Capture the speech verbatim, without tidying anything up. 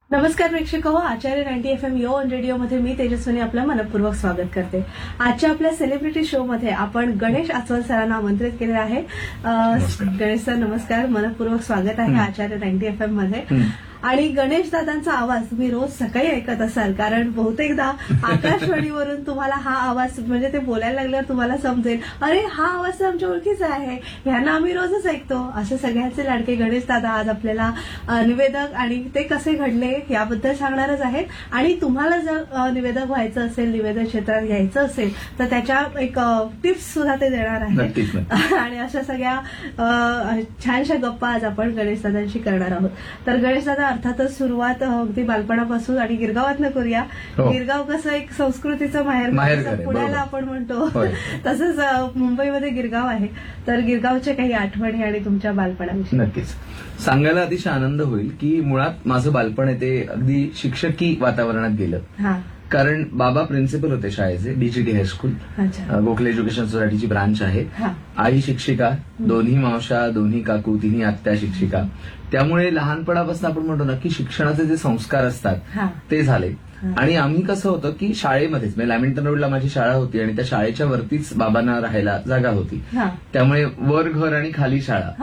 नमस्कार प्रेक्षक हो, आचार्य ninety F M yo on radio मध्ये मी तेजस्विनी आपलं मनपूर्वक स्वागत करते. आजच्या आपल्या सेलिब्रिटी शो मध्ये आपण गणेश आचवल सरांना आमंत्रित केले आहे. गणेश सर नमस्कार, मनपूर्वक स्वागत आहे आचार्य नाईन्टी एफ एम मध्ये. आणि गणेश दादांचा आवाज तुम्ही रोज सकाळी ऐकत असाल, कारण बहुतेकदा आकाशवाणीवरून तुम्हाला हा आवाज म्हणजे ते बोलायला लागल्यावर तुम्हाला समजेल, अरे हा आवाज तर आमच्या ओळखीचा आहे, ह्यांना आम्ही रोजच ऐकतो. असे सगळ्यांचे लाडके गणेश दादा आज आपल्याला निवेदक आणि ते कसे घडले याबद्दल सांगणारच आहेत. आणि तुम्हाला जर निवेदक व्हायचं असेल, निवेदन क्षेत्रात घ्यायचं असेल तर त्याच्या एक टिप्स सुद्धा ते देणार आहेत. आणि अशा सगळ्या छानशा गप्पा आज आपण गणेश दादांशी करणार आहोत. तर गणेश दादा अर्थातच सुरुवात अगदी बालपणापासून आणि गिरगावातनं करूया. गिरगाव कसं एक संस्कृतीचं माहेर, पुण्याला आपण म्हणतो तसंच मुंबईमध्ये गिरगाव आहे. तर गिरगावच्या काही आठवणी आणि तुमच्या बालपणाविषयी नक्कीच सांगायला अतिशय आनंद होईल की मुळात माझं बालपण आहे ते अगदी शिक्षकी वातावरणात गेलं. कारण बाबा प्रिन्सिपल होते शाळेचे, DGT high school, Gokhale education सोसायटीची branch आहे. आई शिक्षिका, दोन्ही मावशा, दोन्ही काकू, तिन्ही आत्या शिक्षिका. त्यामुळे लहानपणापासून आपण म्हणतो ना की शिक्षणाचे जे संस्कार असतात ते झाले. आणि आम्ही कसं होतं की शाळेमध्येच म्हणजे लॅमिंग्टन रोडला माझी शाळा होती आणि त्या शाळेच्या वरतीच बाबांना राहायला जागा होती. त्यामुळे वर घर आणि खाली शाळा